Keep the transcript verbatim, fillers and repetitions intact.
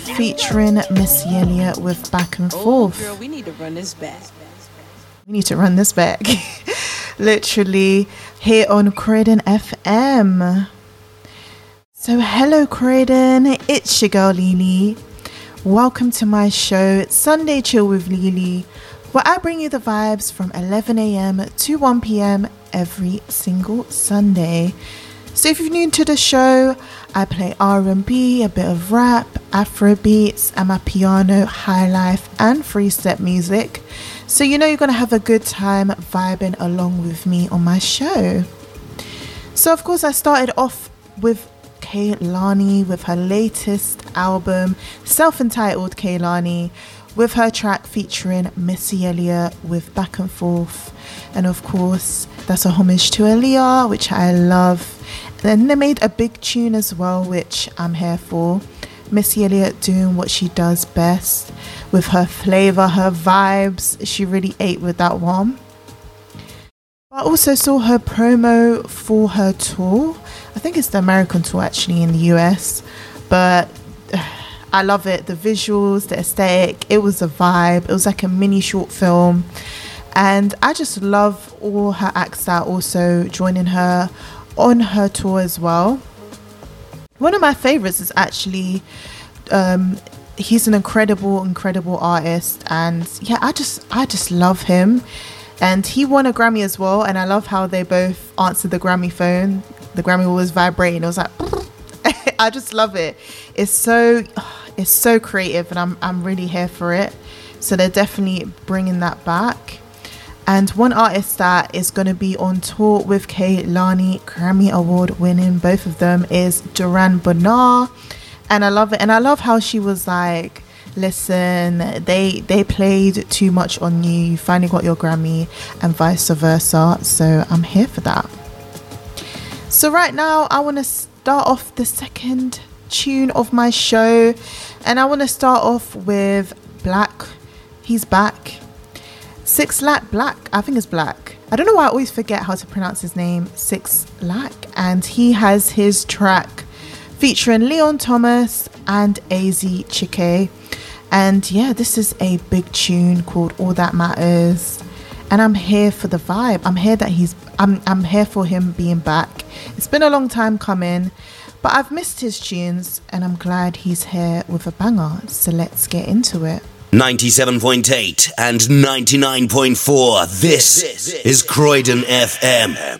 featuring Missy Elliott with Back and Forth. Oh, girl, we need to run this back. We need to run this back. Literally here on Croydon F M. So hello Croydon, it's your girl Lily. Welcome to my show, Sunday Chill with Lily, where I bring you the vibes from eleven a.m. to one p.m. every single Sunday. So if you're new to the show, I play R and B, a bit of rap, Afro beats, and my piano, high life, and free step music. So you know you're going to have a good time vibing along with me on my show. So of course I started off with Kehlani with her latest album, self-entitled Kehlani, with her track featuring Missy Elliott with Back and Forth. And of course that's a homage to Aaliyah, which I love. Then they made a big tune as well, which I'm here for. Missy Elliott doing what she does best with her flavour, her vibes. She really ate with that one. I also saw her promo for her tour. I think it's the American tour actually in the U S. But I love it. The visuals, the aesthetic. It was a vibe. It was like a mini short film. And I just love all her acts that are also joining her on her tour as well. One of my favorites is actually um he's an incredible incredible artist, and yeah I just I just love him, and he won a Grammy as well. And I love how they both answered the Grammy phone. The Grammy was vibrating. It was like I just love it. It's so it's so creative, and I'm I'm really here for it. So they're definitely bringing that back. And one artist that is going to be on tour with Kehlani, Grammy Award winning, both of them, is Duran Bernard. And I love it. And I love how she was like, listen, they they played too much on you. You finally got your Grammy, and vice versa. So I'm here for that. So right now, I want to start off the second tune of my show. And I want to start off with Black. He's back. Six Lack Black, I think it's Black. I don't know why I always forget how to pronounce his name. Six Lack, and he has his track featuring Leon Thomas and A Z Chike. And yeah, this is a big tune called All That Matters. And I'm here for the vibe. I'm here that he's I'm I'm here for him being back. It's been a long time coming, but I've missed his tunes, and I'm glad he's here with a banger. So let's get into it. ninety-seven point eight and ninety-nine point four. This is Croydon F M.